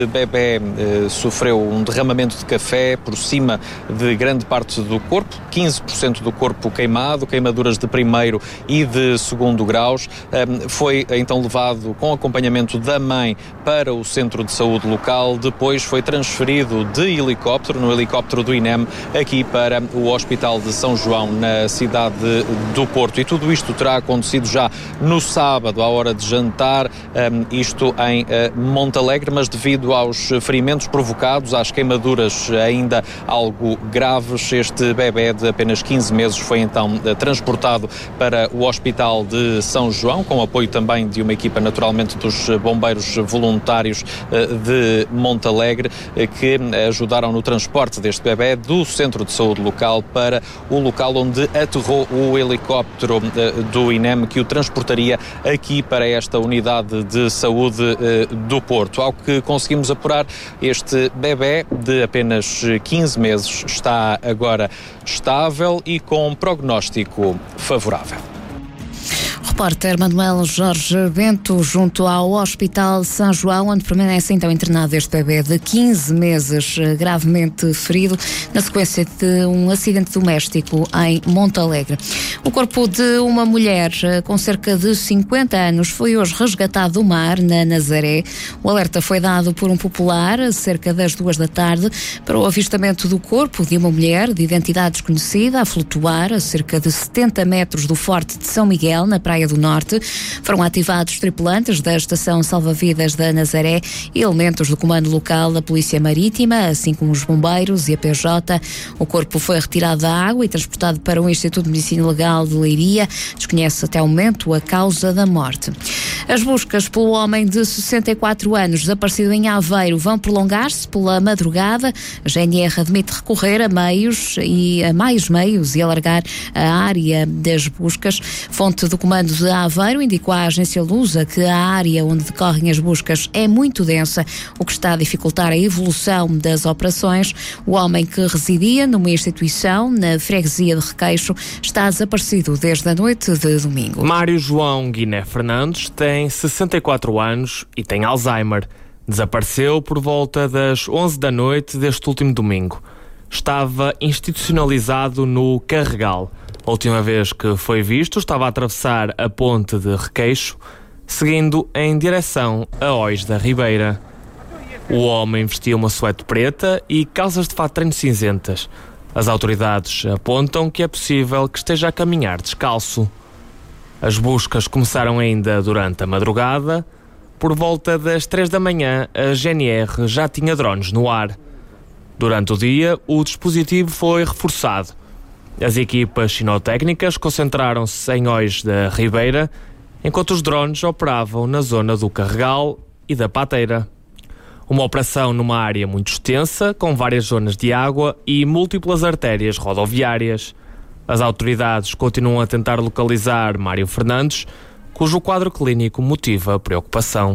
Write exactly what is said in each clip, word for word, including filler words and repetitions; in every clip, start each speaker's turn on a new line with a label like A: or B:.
A: O bebé eh, sofreu um derramamento de café por cima de grande parte do corpo, quinze por cento do corpo queimado, queimaduras de primeiro e de segundo graus. Um, foi então levado com acompanhamento da mãe para o centro de saúde local, depois foi transferido de helicóptero, no helicóptero do I N E M, aqui para o Hospital de São João, na cidade do Porto. E tudo isto terá acontecido já no sábado, à hora de jantar, um, isto em uh, Montalegre, mas devido aos ferimentos provocados, às queimaduras ainda algo graves, este bebé de apenas quinze meses foi então transportado para o Hospital de São João, com apoio também de uma equipa naturalmente dos bombeiros voluntários de Montalegre, que ajudaram no transporte deste bebé do centro de saúde local para o local onde aterrou o helicóptero do I N E M, que o transportaria aqui para esta unidade de saúde do Porto. Ao que conseguimos apurar, este bebé de apenas quinze meses está agora estável e com prognóstico favorável.
B: Repórter Manuel Jorge Bento, junto ao Hospital São João, onde permanece então internado este bebé de quinze meses, gravemente ferido, na sequência de um acidente doméstico em Montalegre. O corpo de uma mulher com cerca de cinquenta anos foi hoje resgatado do mar, na Nazaré. O alerta foi dado por um popular, cerca das duas da tarde, para o avistamento do corpo de uma mulher de identidade desconhecida a flutuar a cerca de setenta metros do Forte de São Miguel, na Praia do Norte. Foram ativados tripulantes da Estação Salva-Vidas da Nazaré e elementos do comando local da Polícia Marítima, assim como os bombeiros e a P J. O corpo foi retirado da água e transportado para o Instituto de Medicina Legal de Leiria. Desconhece até o momento a causa da morte. As buscas pelo homem de sessenta e quatro anos desaparecido em Aveiro vão prolongar-se pela madrugada. A G N R admite recorrer a meios e a mais meios e alargar a área das buscas. Fonte do comando de Aveiro indicou à agência Lusa que a área onde decorrem as buscas é muito densa, o que está a dificultar a evolução das operações. O homem, que residia numa instituição na freguesia de Requeixo, está desaparecido desde a noite de domingo.
C: Mário João Guiné Fernandes tem sessenta e quatro anos e tem Alzheimer. Desapareceu por volta das onze da noite deste último domingo. Estava institucionalizado no Carregal. A última vez que foi visto estava a atravessar a ponte de Requeixo, seguindo em direção a Ois da Ribeira. O homem vestia uma suéte preta e calças de fato de treino cinzentas. As autoridades apontam que é possível que esteja a caminhar descalço. As buscas começaram ainda durante a madrugada. Por volta das três da manhã, a G N R já tinha drones no ar. Durante o dia, o dispositivo foi reforçado. As equipas sinotécnicas concentraram-se em Ois da Ribeira, enquanto os drones operavam na zona do Carregal e da Pateira. Uma operação numa área muito extensa, com várias zonas de água e múltiplas artérias rodoviárias. As autoridades continuam a tentar localizar Mário Fernandes, cujo quadro clínico motiva preocupação.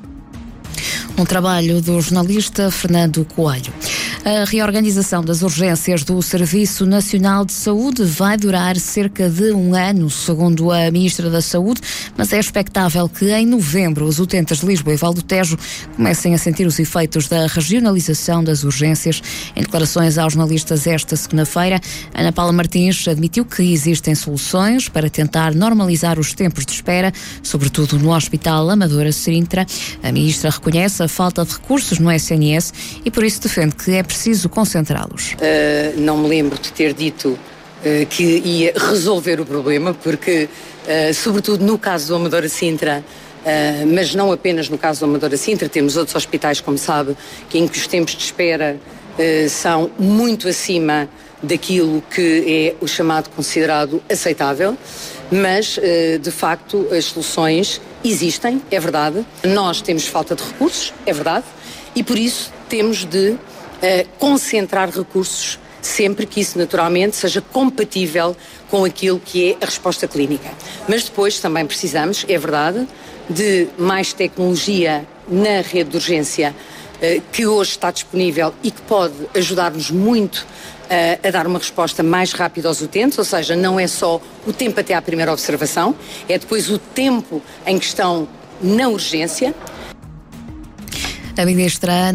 B: Um trabalho do jornalista Fernando Coelho. A reorganização das urgências do Serviço Nacional de Saúde vai durar cerca de um ano, segundo a Ministra da Saúde, mas é expectável que em novembro os utentes de Lisboa e Val do Tejo comecem a sentir os efeitos da regionalização das urgências. Em declarações aos jornalistas esta segunda-feira, Ana Paula Martins admitiu que existem soluções para tentar normalizar os tempos de espera, sobretudo no Hospital Amadora Sintra. A Ministra reconhece a falta de recursos no S N S e por isso defende que é preciso concentrá-los.
D: Uh, não me lembro de ter dito uh, que ia resolver o problema, porque, uh, sobretudo no caso do Amadora Sintra, uh, mas não apenas no caso do Amadora Sintra, temos outros hospitais, como sabe, que em que os tempos de espera uh, são muito acima daquilo que é o chamado considerado aceitável, mas, uh, de facto, as soluções existem, é verdade. Nós temos falta de recursos, é verdade, e por isso temos de Uh, concentrar recursos sempre que isso naturalmente seja compatível com aquilo que é a resposta clínica. Mas depois também precisamos, é verdade, de mais tecnologia na rede de urgência uh, que hoje está disponível e que pode ajudar-nos muito uh, a dar uma resposta mais rápida aos utentes, ou seja, não é só o tempo até à primeira observação, é depois o tempo em que estão na urgência.
B: A ministra